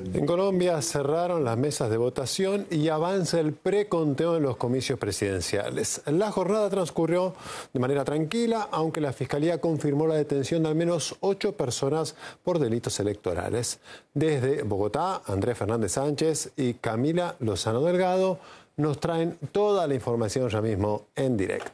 En Colombia cerraron las mesas de votación y avanza el preconteo en los comicios presidenciales. La jornada transcurrió de manera tranquila, aunque la Fiscalía confirmó la detención de al menos 8 personas por delitos electorales. Desde Bogotá, Andrés Fernández Sánchez y Camila Lozano Delgado nos traen toda la información ya mismo en directo.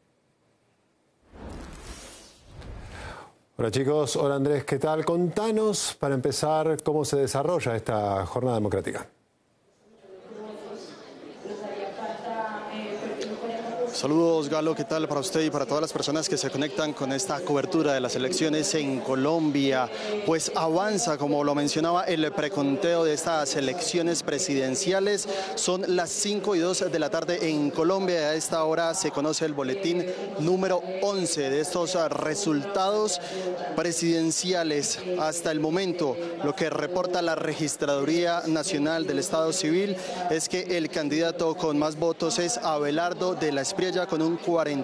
Hola chicos, hola Andrés, ¿qué tal? Contanos, para empezar, cómo se desarrolla esta jornada democrática. Saludos Galo, ¿qué tal para usted y para todas las personas que se conectan con esta cobertura de las elecciones en Colombia? Pues avanza, como lo mencionaba, el preconteo de estas elecciones presidenciales. Son las 5:02 de la tarde en Colombia. A esta hora se conoce el boletín número 11 de estos resultados presidenciales. Hasta el momento, lo que reporta la Registraduría Nacional del Estado Civil es que el candidato con más votos es Abelardo de la Espriella, con un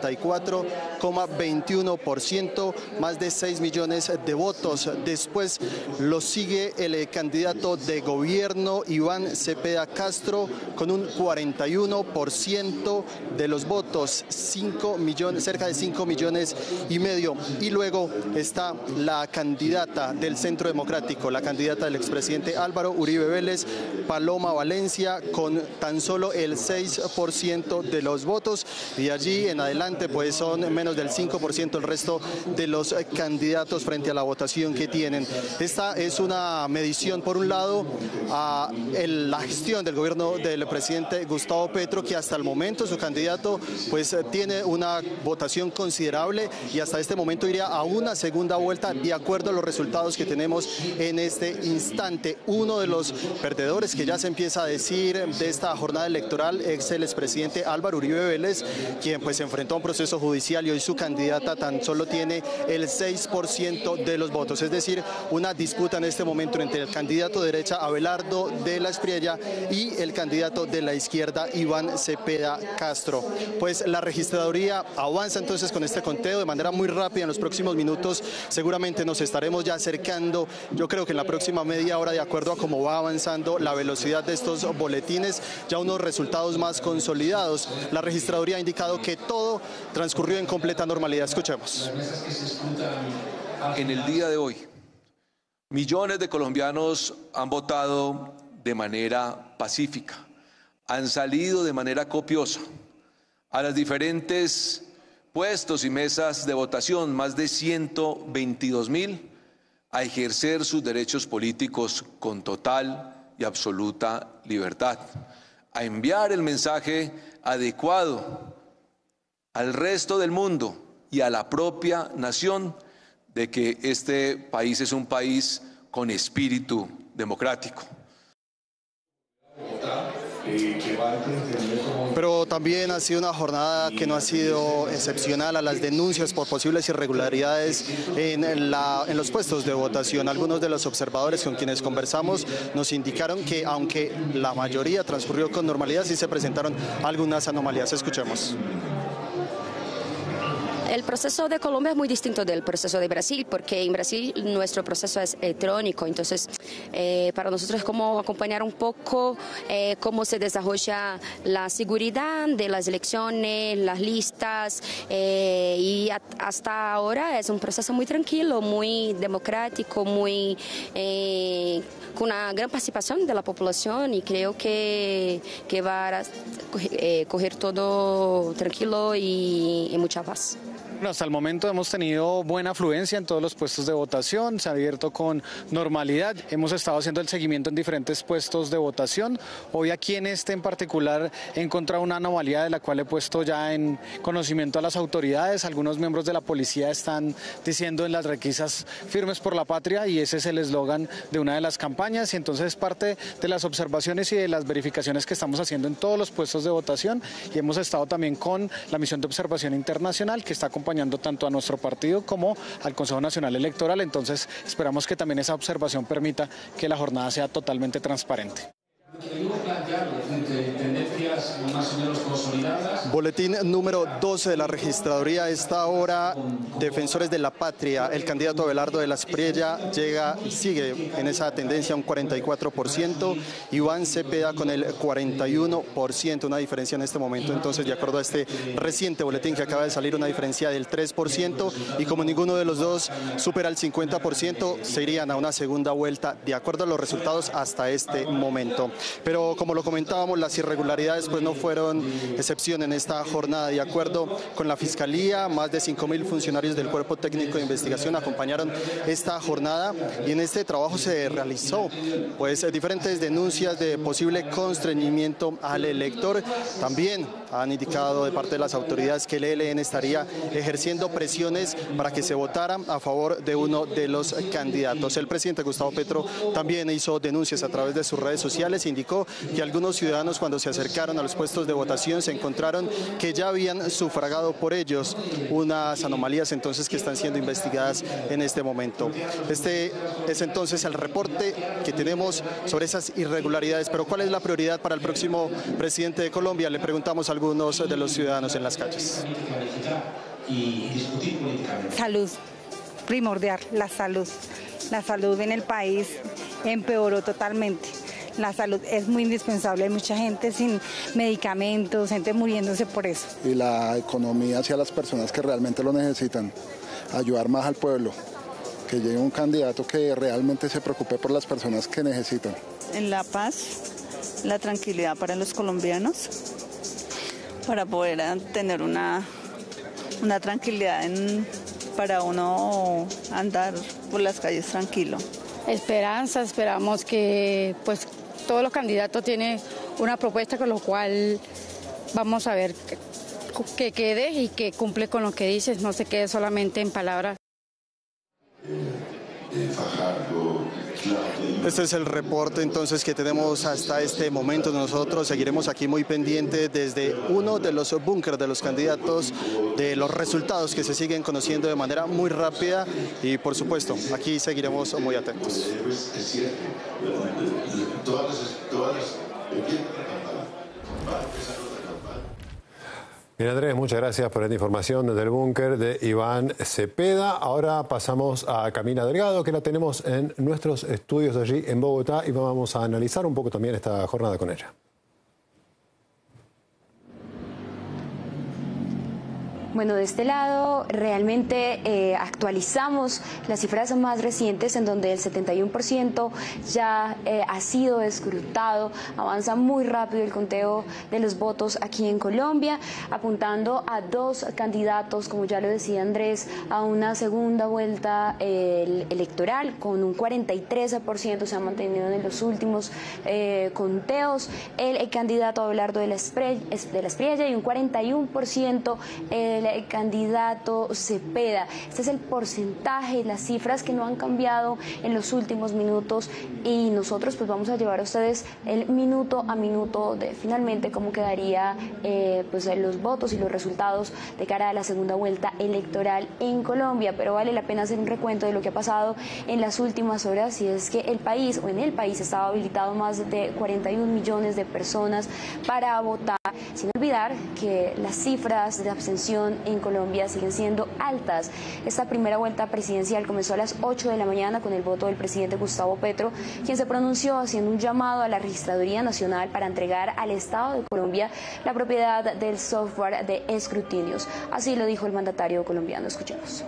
44,21%, más de 6 millones de votos. Después lo sigue el candidato de gobierno Iván Cepeda Castro con un 41% de los votos, cerca de 5 millones y medio. Y luego está la candidata del Centro Democrático, la candidata del expresidente Álvaro Uribe Vélez, Paloma Valencia, con tan solo el 6% de los votos. Y allí en adelante pues son menos del 5% el resto de los candidatos frente a la votación que tienen. Esta es una medición, por un lado, a la gestión del gobierno del presidente Gustavo Petro, que hasta el momento su candidato pues tiene una votación considerable y hasta este momento iría a una segunda vuelta de acuerdo a los resultados que tenemos en este instante. Uno de los perdedores que ya se empieza a decir de esta jornada electoral es el expresidente Álvaro Uribe Vélez, quien pues se enfrentó a un proceso judicial y hoy su candidata tan solo tiene el 6% de los votos. Es decir, una disputa en este momento entre el candidato de derecha Abelardo de la Espriella y el candidato de la izquierda Iván Cepeda Castro. Pues la registraduría avanza entonces con este conteo de manera muy rápida. En los próximos minutos seguramente nos estaremos ya acercando, yo creo que en la próxima media hora, de acuerdo a cómo va avanzando la velocidad de estos boletines, ya unos resultados más consolidados. La registraduría ha indicado que todo transcurrió en completa normalidad. Escuchemos. En el día de hoy, millones de colombianos han votado de manera pacífica, han salido de manera copiosa a los diferentes puestos y mesas de votación, más de 122.000, a ejercer sus derechos políticos con total y absoluta libertad, a enviar el mensaje adecuado al resto del mundo y a la propia nación de que este país es un país con espíritu democrático. Pero también ha sido una jornada que no ha sido excepcional a las denuncias por posibles irregularidades en los puestos de votación. Algunos de los observadores con quienes conversamos nos indicaron que aunque la mayoría transcurrió con normalidad, sí se presentaron algunas anomalías. Escuchemos. El proceso de Colombia es muy distinto del proceso de Brasil, porque en Brasil nuestro proceso es electrónico, entonces para nosotros es como acompañar un poco cómo se desarrolla la seguridad de las elecciones, las listas, y hasta ahora es un proceso muy tranquilo, muy democrático, muy con una gran participación de la población, y creo que va a correr todo tranquilo y en mucha paz. Hasta el momento hemos tenido buena afluencia en todos los puestos de votación, se ha abierto con normalidad, hemos estado haciendo el seguimiento en diferentes puestos de votación. Hoy aquí en este en particular he encontrado una anomalía de la cual he puesto ya en conocimiento a las autoridades. Algunos miembros de la policía están diciendo en las requisas firmes por la patria, y ese es el eslogan de una de las campañas, y entonces es parte de las observaciones y de las verificaciones que estamos haciendo en todos los puestos de votación, y hemos estado también con la misión de observación internacional que está acompañando tanto a nuestro partido como al Consejo Nacional Electoral. Entonces esperamos que también esa observación permita que la jornada sea totalmente transparente. ¿Tenemos ya tendencias más o menos consolidadas? Boletín número 12 de la registraduría. A esta hora, Defensores de la Patria, el candidato Abelardo de la Espriella sigue en esa tendencia, un 44%. Iván Cepeda con el 41%, una diferencia en este momento. Entonces, de acuerdo a este reciente boletín que acaba de salir, una diferencia del 3%. Y como ninguno de los dos supera el 50%, se irían a una segunda vuelta, de acuerdo a los resultados hasta este momento. Pero como lo comentábamos, las irregularidades pues no fueron excepción en esta jornada. De acuerdo con la Fiscalía, más de 5.000 funcionarios del Cuerpo Técnico de Investigación acompañaron esta jornada, y en este trabajo se realizó pues diferentes denuncias de posible constreñimiento al elector. También han indicado de parte de las autoridades que el ELN estaría ejerciendo presiones para que se votara a favor de uno de los candidatos. El presidente Gustavo Petro también hizo denuncias a través de sus redes sociales e indicó que algunos ciudadanos, cuando se acercaron a los puestos de votación, se encontraron que ya habían sufragado por ellos, unas anomalías entonces que están siendo investigadas en este momento. Este es entonces el reporte que tenemos sobre esas irregularidades. Pero ¿cuál es la prioridad para el próximo presidente de Colombia? Le preguntamos a algunos de los ciudadanos en las calles. Salud, primordial, la salud. La salud en el país empeoró totalmente. La salud es muy indispensable, hay mucha gente sin medicamentos, gente muriéndose por eso. Y la economía hacia las personas que realmente lo necesitan, ayudar más al pueblo, que llegue un candidato que realmente se preocupe por las personas que necesitan. En la paz, la tranquilidad para los colombianos, para poder tener una tranquilidad para uno andar por las calles tranquilo. Esperanza, esperamos que pues todos los candidatos tienen una propuesta con lo cual vamos a ver que quede y que cumple con lo que dices, no se quede solamente en palabras. Este es el reporte entonces que tenemos hasta este momento. Nosotros seguiremos aquí muy pendientes desde uno de los búnkeres de los candidatos, de los resultados que se siguen conociendo de manera muy rápida, y por supuesto aquí seguiremos muy atentos. Bien, Andrés, muchas gracias por esta información desde el búnker de Iván Cepeda. Ahora pasamos a Camila Delgado, que la tenemos en nuestros estudios allí en Bogotá, y vamos a analizar un poco también esta jornada con ella. Bueno, de este lado realmente actualizamos las cifras más recientes, en donde el 71% ya ha sido escrutado. Avanza muy rápido el conteo de los votos aquí en Colombia, apuntando a dos candidatos, como ya lo decía Andrés, a una segunda vuelta electoral, con un 43% se ha mantenido en los últimos conteos el candidato Abelardo de la Espriella, y un 41% el candidato Cepeda. Este es el porcentaje, las cifras que no han cambiado en los últimos minutos, y nosotros pues vamos a llevar a ustedes el minuto a minuto de finalmente cómo quedaría pues los votos y los resultados de cara a la segunda vuelta electoral en Colombia. Pero vale la pena hacer un recuento de lo que ha pasado en las últimas horas, y es que en el país estaba habilitado más de 41 millones de personas para votar, sin olvidar que las cifras de abstención en Colombia siguen siendo altas. Esta primera vuelta presidencial comenzó a las 8 de la mañana con el voto del presidente Gustavo Petro, quien se pronunció haciendo un llamado a la Registraduría Nacional para entregar al Estado de Colombia la propiedad del software de escrutinios. Así lo dijo el mandatario colombiano. Escuchemos.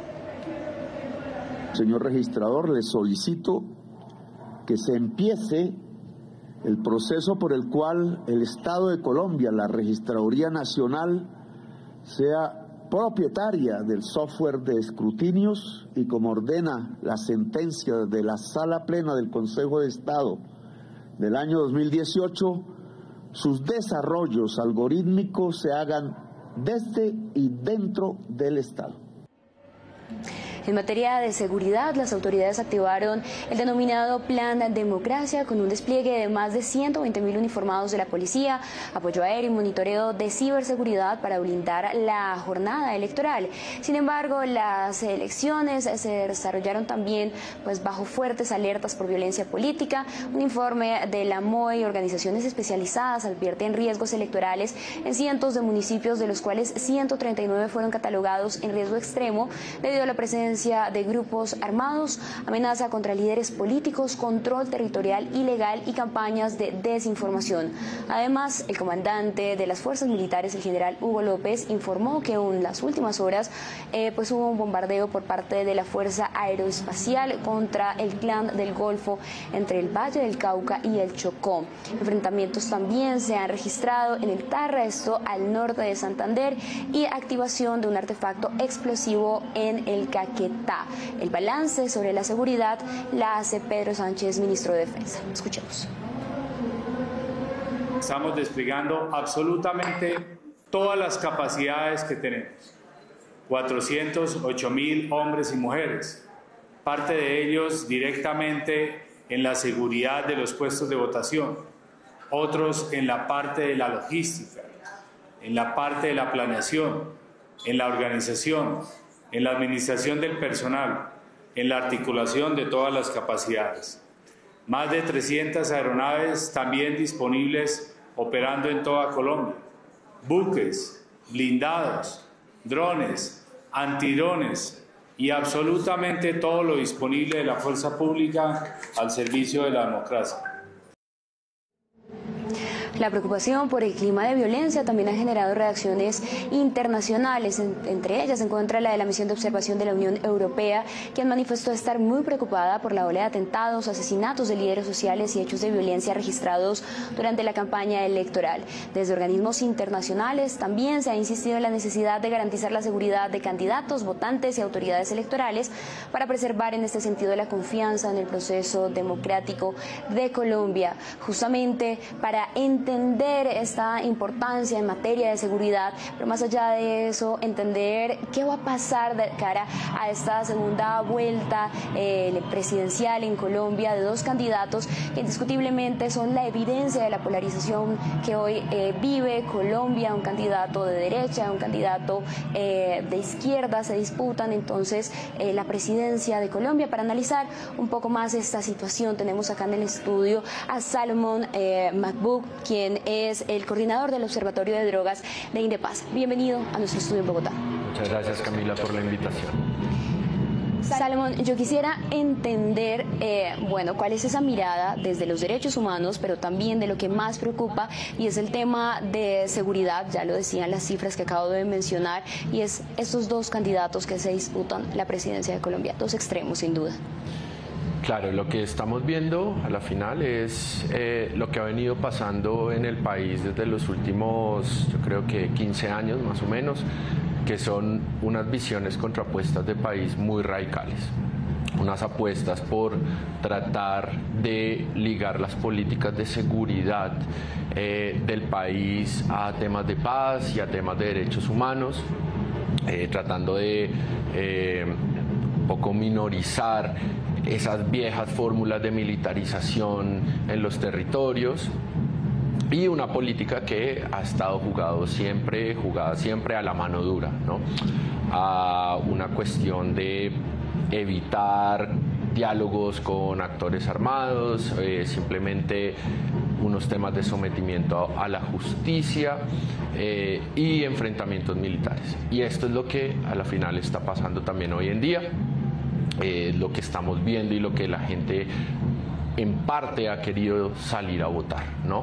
Señor registrador, le solicito que se empiece el proceso por el cual el Estado de Colombia, la Registraduría Nacional, sea propietaria del software de escrutinios, y como ordena la sentencia de la Sala Plena del Consejo de Estado del año 2018, sus desarrollos algorítmicos se hagan desde y dentro del Estado. En materia de seguridad, las autoridades activaron el denominado Plan Democracia con un despliegue de más de 120.000 uniformados de la policía, apoyo aéreo y monitoreo de ciberseguridad para blindar la jornada electoral. Sin embargo, las elecciones se desarrollaron también bajo fuertes alertas por violencia política. Un informe de la MOE y organizaciones especializadas advierten riesgos electorales en cientos de municipios, de los cuales 139 fueron catalogados en riesgo extremo debido a la presencia de grupos armados, amenaza contra líderes políticos, control territorial ilegal y campañas de desinformación. Además, el comandante de las fuerzas militares, el general Hugo López, informó que en las últimas horas hubo un bombardeo por parte de la Fuerza Aeroespacial contra el Clan del Golfo entre el Valle del Cauca y el Chocó. Enfrentamientos también se han registrado en el Tarra, esto al norte de Santander, y activación de un artefacto explosivo en el Caquetá. El balance sobre la seguridad la hace Pedro Sánchez, ministro de Defensa. Escuchemos. Estamos desplegando absolutamente todas las capacidades que tenemos. 408.000 hombres y mujeres, parte de ellos directamente en la seguridad de los puestos de votación, otros en la parte de la logística, en la parte de la planeación, en la organización, en la administración del personal, en la articulación de todas las capacidades. Más de 300 aeronaves también disponibles operando en toda Colombia, buques, blindados, drones, antidrones y absolutamente todo lo disponible de la fuerza pública al servicio de la democracia. La preocupación por el clima de violencia también ha generado reacciones internacionales. Entre ellas se encuentra la de la misión de observación de la Unión Europea, quien manifestó estar muy preocupada por la ola de atentados, asesinatos de líderes sociales y hechos de violencia registrados durante la campaña electoral. Desde organismos internacionales también se ha insistido en la necesidad de garantizar la seguridad de candidatos, votantes y autoridades electorales para preservar en este sentido la confianza en el proceso democrático de Colombia, justamente para entender esta importancia en materia de seguridad, pero más allá de eso, entender qué va a pasar de cara a esta segunda vuelta presidencial en Colombia de dos candidatos que indiscutiblemente son la evidencia de la polarización que hoy vive Colombia. Un candidato de derecha, un candidato de izquierda se disputan entonces la presidencia de Colombia. Para analizar un poco más esta situación tenemos acá en el estudio a Salomón Macbook, quien es el coordinador del Observatorio de Drogas de Indepaz. Bienvenido a nuestro estudio en Bogotá. Muchas gracias, Camila, por la invitación. Salomón, yo quisiera entender, cuál es esa mirada desde los derechos humanos, pero también de lo que más preocupa, y es el tema de seguridad, ya lo decían las cifras que acabo de mencionar, y es estos dos candidatos que se disputan la presidencia de Colombia, dos extremos sin duda. Claro, lo que estamos viendo a la final es lo que ha venido pasando en el país desde los últimos, yo creo que 15 años más o menos, que son unas visiones contrapuestas de país muy radicales. Unas apuestas por tratar de ligar las políticas de seguridad del país a temas de paz y a temas de derechos humanos, tratando de un poco minorizar esas viejas fórmulas de militarización en los territorios, y una política que ha estado jugada siempre a la mano dura, ¿no? A una cuestión de evitar diálogos con actores armados, simplemente unos temas de sometimiento a la justicia y enfrentamientos militares. Y esto es lo que a la final está pasando también hoy en día. Lo que estamos viendo y lo que la gente en parte ha querido salir a votar, ¿no?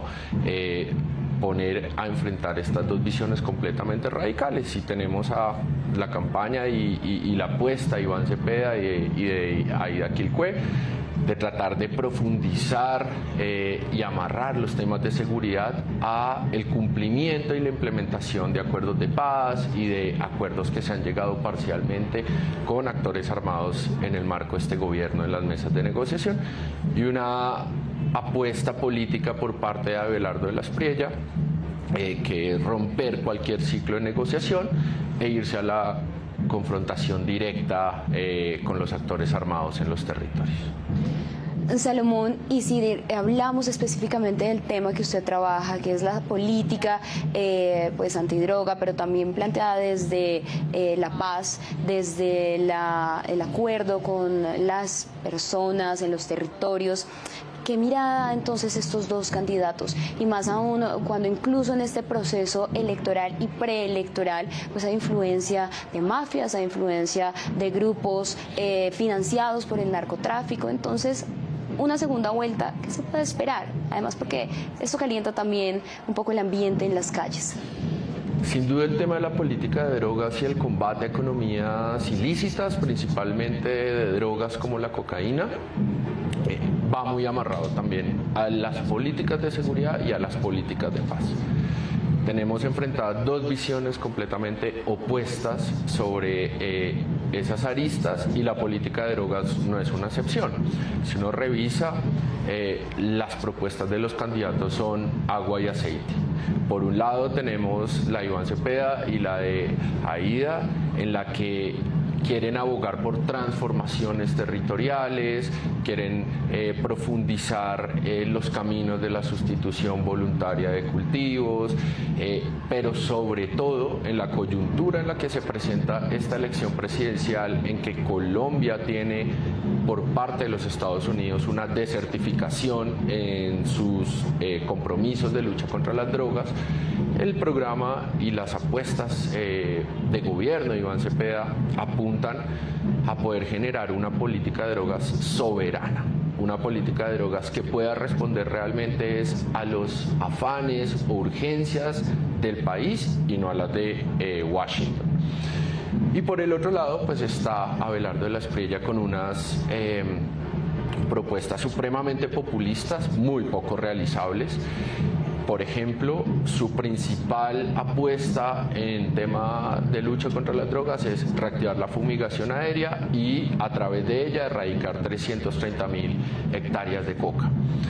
Poner a enfrentar estas dos visiones completamente radicales. Y tenemos a la campaña y la apuesta de Iván Cepeda y de Aida Quilcue de tratar de profundizar y amarrar los temas de seguridad a el cumplimiento y la implementación de acuerdos de paz y de acuerdos que se han llegado parcialmente con actores armados en el marco de este gobierno en las mesas de negociación, y una apuesta política por parte de Abelardo de la Espriella, que es romper cualquier ciclo de negociación e irse a la confrontación directa con los actores armados en los territorios. Salomón, y si hablamos específicamente del tema que usted trabaja, que es la política pues antidroga, pero también planteada desde la paz, desde el acuerdo con las personas en los territorios, ¿qué mirada entonces estos dos candidatos? Y más aún cuando incluso en este proceso electoral y preelectoral pues hay influencia de mafias, hay influencia de grupos financiados por el narcotráfico. Entonces, una segunda vuelta, ¿qué se puede esperar? Además porque esto calienta también un poco el ambiente en las calles. Sin duda el tema de la política de drogas y el combate a economías ilícitas, principalmente de drogas como la cocaína, va muy amarrado también a las políticas de seguridad y a las políticas de paz. Tenemos enfrentadas dos visiones completamente opuestas sobre esas aristas y la política de drogas no es una excepción. Si uno revisa, las propuestas de los candidatos son agua y aceite. Por un lado tenemos la de Iván Cepeda y la de Aída, en la que quieren abogar por transformaciones territoriales, quieren profundizar los caminos de la sustitución voluntaria de cultivos, pero sobre todo en la coyuntura en la que se presenta esta elección presidencial, en que Colombia tiene por parte de los Estados Unidos una desertificación en sus compromisos de lucha contra las drogas. El programa y las apuestas de gobierno de Iván Cepeda apuntan a poder generar una política de drogas soberana, una política de drogas que pueda responder realmente a los afanes o urgencias del país y no a las de Washington. Y por el otro lado, pues está Abelardo de la Espriella con unas propuestas supremamente populistas, muy poco realizables. Por ejemplo, su principal apuesta en tema de lucha contra las drogas es reactivar la fumigación aérea y a través de ella erradicar 330.000 hectáreas de coca.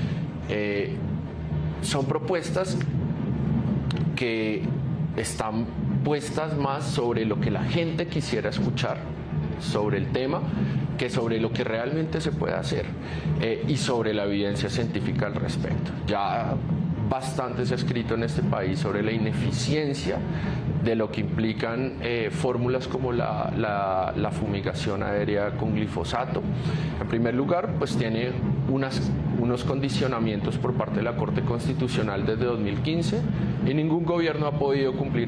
Son propuestas que están puestas más sobre lo que la gente quisiera escuchar sobre el tema que sobre lo que realmente se puede hacer y sobre la evidencia científica al respecto. Ya bastante se ha escrito en este país sobre la ineficiencia de lo que implican fórmulas como la fumigación aérea con glifosato. En primer lugar, pues tiene unos condicionamientos por parte de la Corte Constitucional desde 2015 y ningún gobierno ha podido cumplir